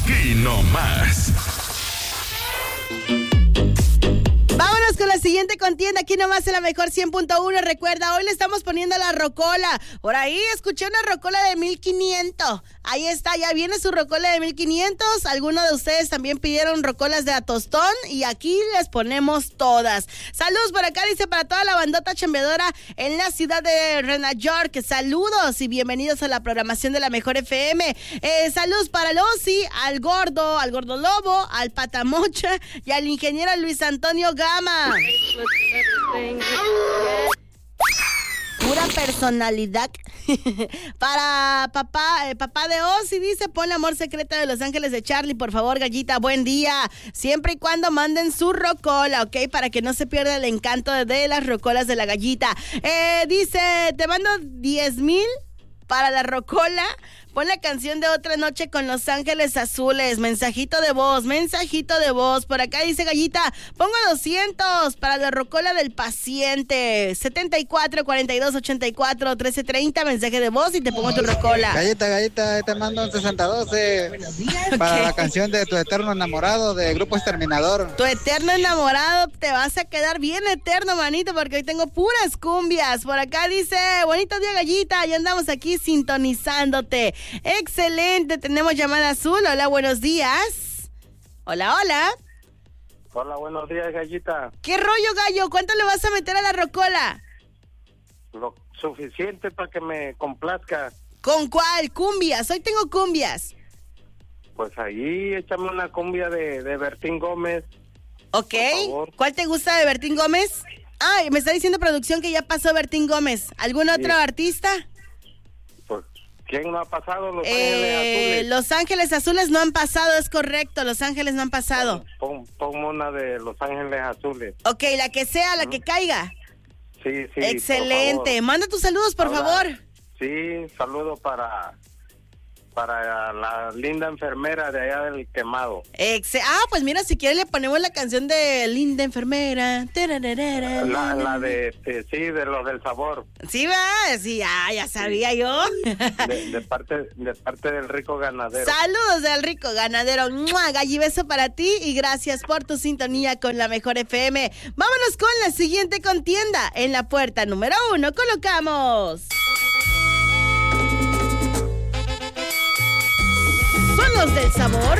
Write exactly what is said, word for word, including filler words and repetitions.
Aquí nomás. Vámonos con la siguiente contienda, aquí nomás en la mejor cien punto uno. Recuerda, hoy le estamos poniendo la rocola. Por ahí escuché una rocola de mil quinientos. Ahí está, ya viene su rocola de mil quinientos. Algunos de ustedes también pidieron rocolas de a tostón y aquí les ponemos todas. Saludos por acá, dice para toda la bandota chambeadora en la ciudad de Nueva York. Saludos y bienvenidos a la programación de la Mejor F M. Eh, saludos para el Osi, al Gordo, al Gordo Lobo, al Patamocha y al ingeniero Luis Antonio Gama. Pura personalidad. Para papá, eh, papá de Ozzy dice, pon Amor Secreto de Los Ángeles de Charlie, por favor, gallita, buen día. Siempre y cuando manden su rocola, ¿ok? Para que no se pierda el encanto de, de las rocolas de la gallita. Eh, dice, te mando diez mil para la rocola. Pon la canción de Otra Noche con Los Ángeles Azules. Mensajito de voz, mensajito de voz. Por acá dice Gallita, pongo doscientos para la rocola del paciente. setenta y cuatro, cuarenta y dos, ochenta y cuatro, trece treinta, mensaje de voz y te pongo tu rocola. Gallita, Gallita, te mando un sesenta doce para okay. La canción de Tu Eterno Enamorado de Grupo Exterminador. Tu Eterno Enamorado, te vas a quedar bien eterno, manito, porque hoy tengo puras cumbias. Por acá dice, bonito día, Gallita, ya andamos aquí sintonizándote. Excelente, tenemos llamada azul. Hola, buenos días. Hola, hola. Hola, buenos días, Gallita. ¿Qué rollo, gallo? ¿Cuánto le vas a meter a la rocola? Lo suficiente para que me complazca. ¿Con cuál? Cumbias, hoy tengo cumbias. Pues ahí échame una cumbia de, de Bertín Gómez. Ok, ¿cuál te gusta de Bertín Gómez? Ay, me está diciendo producción que ya pasó Bertín Gómez. ¿Algún otro sí. artista? Pues ¿quién no ha pasado? Los eh, Ángeles Azules. Los Ángeles Azules no han pasado, es correcto. Los Ángeles no han pasado. Pon, pon, pon una de Los Ángeles Azules. Ok, la que sea, la ¿Mm? que caiga. Sí, sí. Excelente. Manda tus saludos, por Ahora, favor. Sí, saludo para para la linda enfermera de allá del Quemado. Exe- ah, pues mira, si quieres le ponemos la canción de Linda Enfermera. La, la de, de, sí, de los del sabor. Sí, va, sí, ah, ya sabía sí. yo. De, de parte de parte del Rico Ganadero. Saludos del Rico Ganadero. ¡Mua! Galli, beso para ti y gracias por tu sintonía con la Mejor F M. Vámonos con la siguiente contienda. En la puerta número uno colocamos... Son los del sabor.